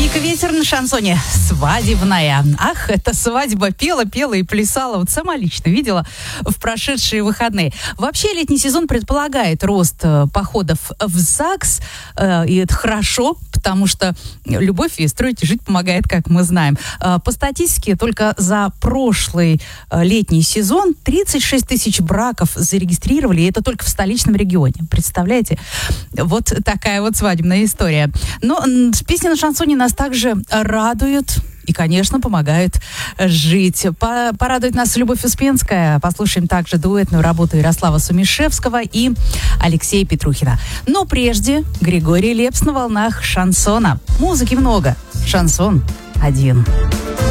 Вероника Ветер на шансоне свадебная. Ах, эта свадьба пела и плясала. Вот сама лично видела в прошедшие выходные. Вообще летний сезон предполагает рост походов в ЗАГС. И это хорошо, потому что любовь и строить и жить помогает, как мы знаем. По статистике, только за прошлый летний сезон 36 тысяч браков зарегистрировали, и это только в столичном регионе. Представляете? Вот такая вот свадебная история. Но песни на шансоне нас также радуют и, конечно, помогают жить. Порадует нас Любовь Успенская. Послушаем также дуэтную работу Ярослава Сумишевского и Алексея Петрухина. Но прежде Григорий Лепс на волнах шансона. Музыки много, шансон один.